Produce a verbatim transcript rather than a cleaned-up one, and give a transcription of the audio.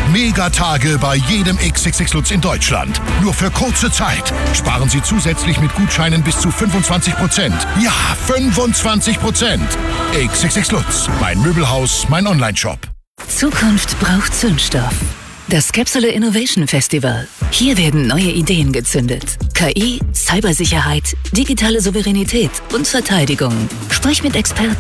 Megatage bei jedem X X X Lutz in Deutschland. Nur für kurze Zeit. Sparen Sie zusätzlich mit Gutscheinen bis zu fünfundzwanzig Prozent. Ja, fünfundzwanzig Prozent. X X X Lutz. Mein Möbelhaus, mein Onlineshop. Zukunft braucht Zündstoff. Das Capsule Innovation Festival. Hier werden neue Ideen gezündet. K I, Cybersicherheit, digitale Souveränität und Verteidigung. Sprich mit Experten.